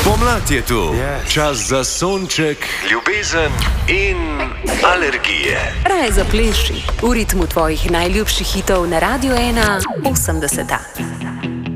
Pomlad je tu, čas za sonček, ljubezen in alergije. Raje zapleši v ritmu tvojih najljubših hitov na Radio 1 80.